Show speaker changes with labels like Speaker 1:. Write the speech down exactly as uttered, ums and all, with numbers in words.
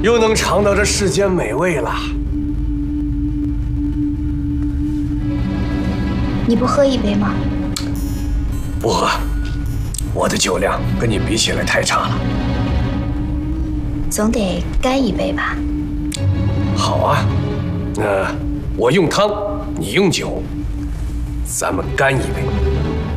Speaker 1: 又能尝到这世间美味了。
Speaker 2: 你不喝一杯吗？
Speaker 1: 不喝，我的酒量跟你比起来太差了。
Speaker 2: 总得干一杯吧？
Speaker 1: 好啊，那我用汤，你用酒，咱们干一杯。